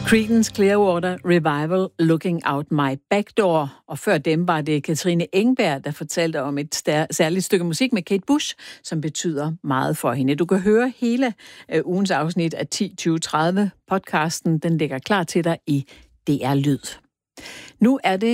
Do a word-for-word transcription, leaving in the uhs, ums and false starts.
Creedence Clearwater Revival, Looking Out My Backdoor. Og før dem var det Katrine Engberg, der fortalte om et stær- særligt stykke musik med Kate Bush, som betyder meget for hende. Du kan høre hele øh, ugens afsnit af ti tyve tredive podcasten. Den ligger klar til dig i D R Lyd. Nu er det